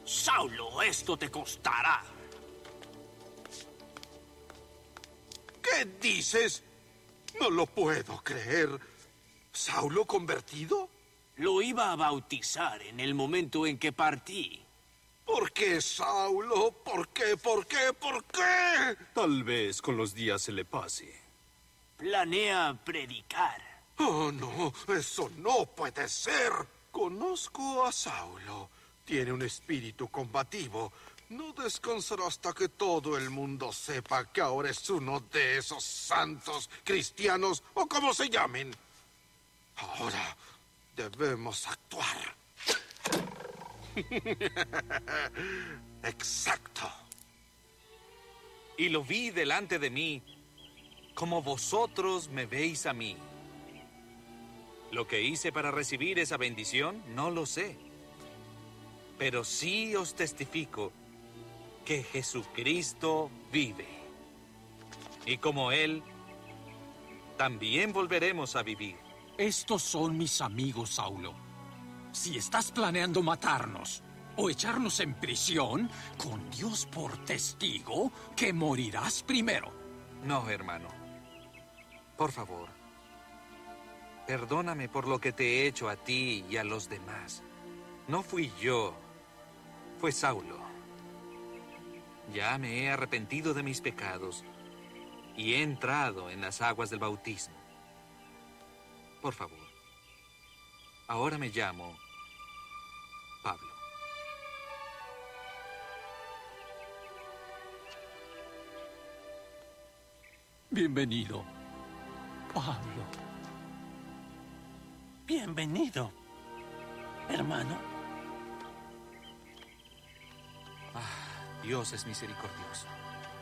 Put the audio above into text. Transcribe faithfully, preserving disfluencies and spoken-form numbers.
Saulo, esto te costará. ¿Qué dices? No lo puedo creer. ¿Saulo convertido? Lo iba a bautizar en el momento en que partí. ¿Por qué, Saulo? ¿Por qué? ¿Por qué? ¿Por qué? Tal vez con los días se le pase. Planea predicar. Oh, no, eso no puede ser. Conozco a Saulo. Tiene un espíritu combativo. No descansará hasta que todo el mundo sepa que ahora es uno de esos santos cristianos o como se llamen. Ahora debemos actuar. Exacto. Y lo vi delante de mí, como vosotros me veis a mí. Lo que hice para recibir esa bendición, no lo sé. Pero sí os testifico que Jesucristo vive. Y como Él, también volveremos a vivir. Estos son mis amigos, Saulo. Si estás planeando matarnos o echarnos en prisión, con Dios por testigo, que morirás primero. No, hermano. Por favor. Perdóname por lo que te he hecho a ti y a los demás. No fui yo. Fue Saulo. Ya me he arrepentido de mis pecados y he entrado en las aguas del bautismo. Por favor. Ahora me llamo Pablo. Bienvenido, Pablo. Bienvenido, hermano. Ah, Dios es misericordioso.